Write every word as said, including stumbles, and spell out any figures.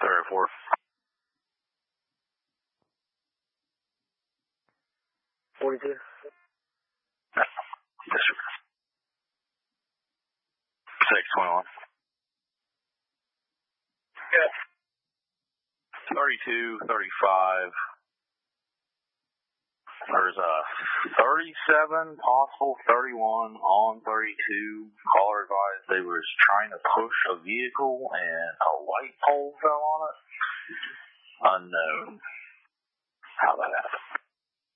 Three four. Forty-two. Yes, sir. Six twenty-one. Yes. Thirty-two, thirty-five. There's a thirty-seven, possible thirty-one, on thirty-two. Caller advised they was trying to push a vehicle and a light pole fell on it. Unknown how that happened.